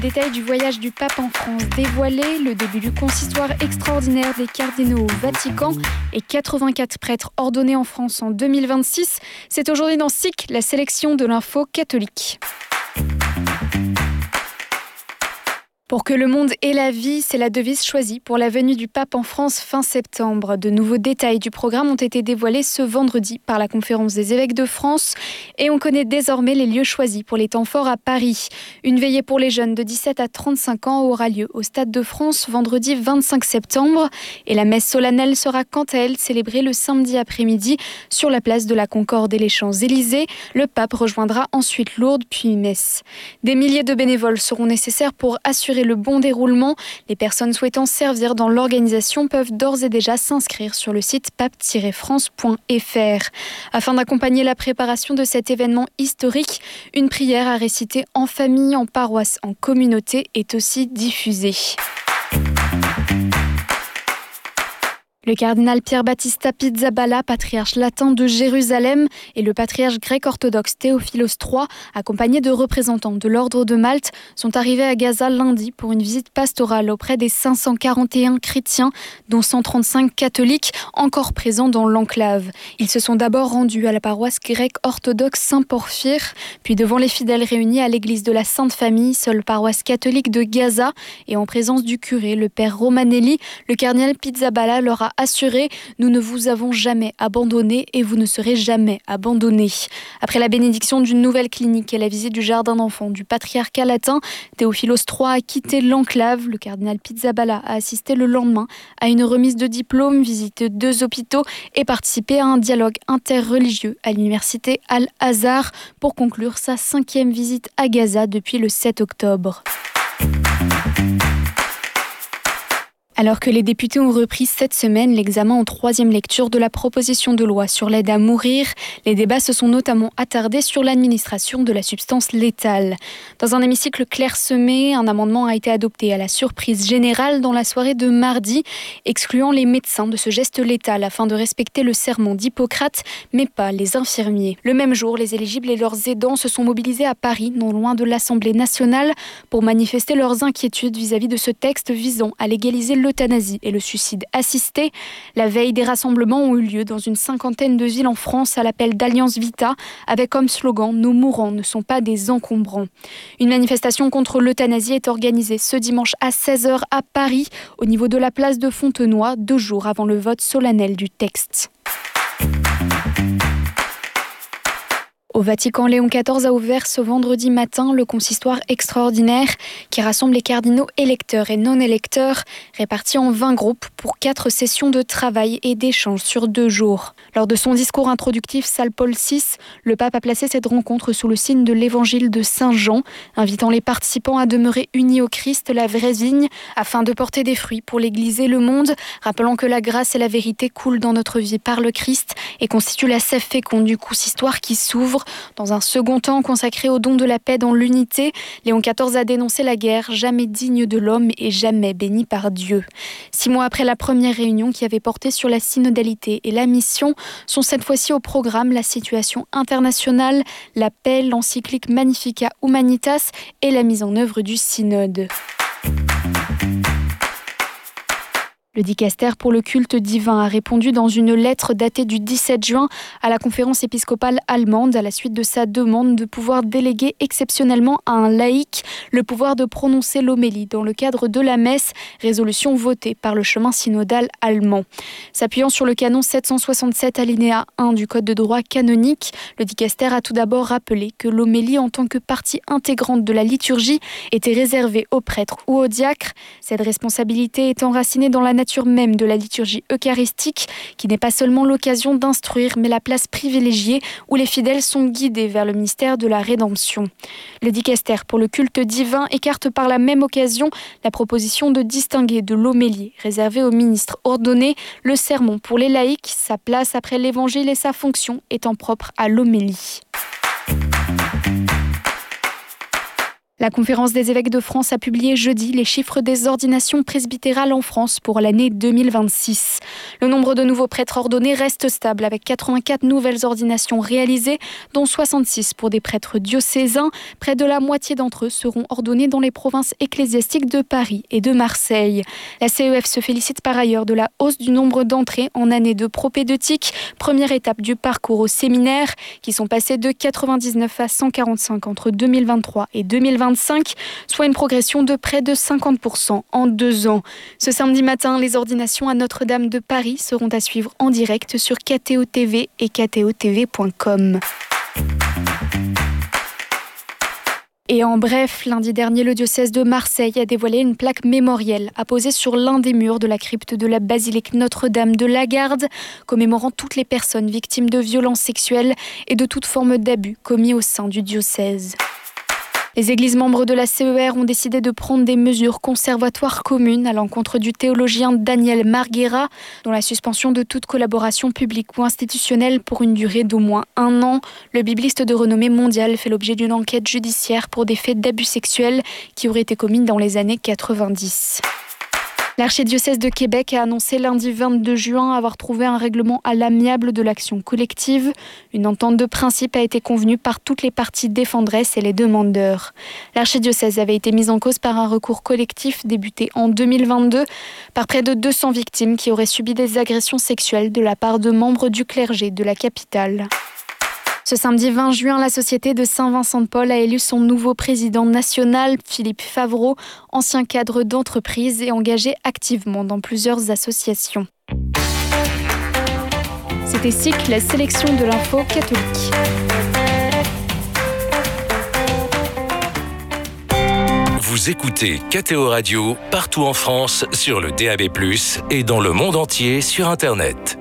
Détail du voyage du pape en France dévoilé, le début du consistoire extraordinaire des cardinaux au Vatican et 84 prêtres ordonnés en France en 2026. C'est aujourd'hui dans SIC, la sélection de l'info catholique. Pour que le monde ait la vie, c'est la devise choisie pour la venue du pape en France fin septembre. De nouveaux détails du programme ont été dévoilés ce vendredi par la Conférence des évêques de France et on connaît désormais les lieux choisis pour les temps forts à Paris. Une veillée pour les jeunes de 17 à 35 ans aura lieu au Stade de France vendredi 25 septembre et la messe solennelle sera quant à elle célébrée le samedi après-midi sur la place de la Concorde et les Champs-Élysées. Le pape rejoindra ensuite Lourdes puis Metz. Des milliers de bénévoles seront nécessaires pour assurer le bon déroulement. Les personnes souhaitant servir dans l'organisation peuvent d'ores et déjà s'inscrire sur le site pape-france.fr. Afin d'accompagner la préparation de cet événement historique, une prière à réciter en famille, en paroisse, en communauté est aussi diffusée. Le cardinal Pier Battista Pizzaballa, patriarche latin de Jérusalem, et le patriarche grec orthodoxe Théophilos III, accompagnés de représentants de l'ordre de Malte, sont arrivés à Gaza lundi pour une visite pastorale auprès des 541 chrétiens, dont 135 catholiques, encore présents dans l'enclave. Ils se sont d'abord rendus à la paroisse grecque orthodoxe Saint-Porphyre, puis devant les fidèles réunis à l'église de la Sainte Famille, seule paroisse catholique de Gaza, et en présence du curé, le père Romanelli, le cardinal Pizzaballa leur a assuré « Nous ne vous avons jamais abandonné et vous ne serez jamais abandonnés ». Après la bénédiction d'une nouvelle clinique et la visite du jardin d'enfants du patriarcat latin, Théophilos III a quitté l'enclave. Le cardinal Pizzaballa a assisté le lendemain à une remise de diplôme, visité 2 hôpitaux et participé à un dialogue interreligieux à l'université Al-Azhar pour conclure sa 5e visite à Gaza depuis le 7 octobre. Alors que les députés ont repris cette semaine l'examen en 3e lecture de la proposition de loi sur l'aide à mourir, les débats se sont notamment attardés sur l'administration de la substance létale. Dans un hémicycle clairsemé, un amendement a été adopté à la surprise générale dans la soirée de mardi, excluant les médecins de ce geste létal afin de respecter le serment d'Hippocrate, mais pas les infirmiers. Le même jour, les éligibles et leurs aidants se sont mobilisés à Paris, non loin de l'Assemblée nationale, pour manifester leurs inquiétudes vis-à-vis de ce texte visant à légaliser l'euthanasie et le suicide assisté. La veille, des rassemblements ont eu lieu dans une 50aine de villes en France à l'appel d'Alliance Vita, avec comme slogan « Nos mourants ne sont pas des encombrants ». Une manifestation contre l'euthanasie est organisée ce dimanche à 16h à Paris, au niveau de la place de Fontenoy, 2 jours avant le vote solennel du texte. Au Vatican, Léon XIV a ouvert ce vendredi matin le consistoire extraordinaire qui rassemble les cardinaux électeurs et non électeurs répartis en 20 groupes pour 4 sessions de travail et d'échange sur 2 jours. Lors de son discours introductif Saint Paul VI, le pape a placé cette rencontre sous le signe de l'évangile de Saint Jean, invitant les participants à demeurer unis au Christ, la vraie vigne, afin de porter des fruits pour l'Église et le monde, rappelant que la grâce et la vérité coulent dans notre vie par le Christ et constituent la sève féconde du consistoire qui s'ouvre. Dans un second temps consacré au don de la paix dans l'unité, Léon XIV a dénoncé la guerre, jamais digne de l'homme et jamais bénie par Dieu. 6 mois après la première réunion qui avait porté sur la synodalité et la mission, sont cette fois-ci au programme la situation internationale, la paix, l'encyclique Magnificat Humanitas et la mise en œuvre du synode. Le dicaster pour le culte divin a répondu dans une lettre datée du 17 juin à la conférence épiscopale allemande à la suite de sa demande de pouvoir déléguer exceptionnellement à un laïc le pouvoir de prononcer l'homélie dans le cadre de la messe, résolution votée par le chemin synodal allemand. S'appuyant sur le canon 767 alinéa 1 du Code de droit canonique, le dicaster a tout d'abord rappelé que l'homélie en tant que partie intégrante de la liturgie était réservée aux prêtres ou aux diacres, cette responsabilité est enracinée dans la nature même de la liturgie eucharistique, qui n'est pas seulement l'occasion d'instruire, mais la place privilégiée où les fidèles sont guidés vers le mystère de la rédemption. Le dicaster pour le culte divin écarte par la même occasion la proposition de distinguer de l'homélie réservée aux ministres ordonnés le sermon pour les laïcs, sa place après l'évangile et sa fonction étant propre à l'homélie. La Conférence des évêques de France a publié jeudi les chiffres des ordinations presbytérales en France pour l'année 2026. Le nombre de nouveaux prêtres ordonnés reste stable avec 84 nouvelles ordinations réalisées, dont 66 pour des prêtres diocésains. Près de la moitié d'entre eux seront ordonnés dans les provinces ecclésiastiques de Paris et de Marseille. La CEF se félicite par ailleurs de la hausse du nombre d'entrées en année de propédeutique, première étape du parcours au séminaire, qui sont passés de 99 à 145 entre 2023 et 2025, soit une progression de près de 50% en 2 ans. Ce samedi matin, les ordinations à Notre-Dame de Paris seront à suivre en direct sur KTO TV et ktotv.com. Et en bref, lundi dernier, le diocèse de Marseille a dévoilé une plaque mémorielle apposée sur l'un des murs de la crypte de la basilique Notre-Dame de la Garde, commémorant toutes les personnes victimes de violences sexuelles et de toute forme d'abus commis au sein du diocèse. Les églises membres de la CER ont décidé de prendre des mesures conservatoires communes à l'encontre du théologien Daniel Marguera, dont la suspension de toute collaboration publique ou institutionnelle pour une durée d'au moins 1 an. Le bibliste de renommée mondiale fait l'objet d'une enquête judiciaire pour des faits d'abus sexuels qui auraient été commis dans les années 90. L'archidiocèse de Québec a annoncé lundi 22 juin avoir trouvé un règlement à l'amiable de l'action collective. Une entente de principe a été convenue par toutes les parties défenderesses et les demandeurs. L'archidiocèse avait été mise en cause par un recours collectif débuté en 2022 par près de 200 victimes qui auraient subi des agressions sexuelles de la part de membres du clergé de la capitale. Ce samedi 20 juin, la Société de Saint-Vincent-de-Paul a élu son nouveau président national, Philippe Favreau, ancien cadre d'entreprise et engagé activement dans plusieurs associations. C'était SIC, la sélection de l'info catholique. Vous écoutez KTO Radio partout en France sur le DAB+, et dans le monde entier sur Internet.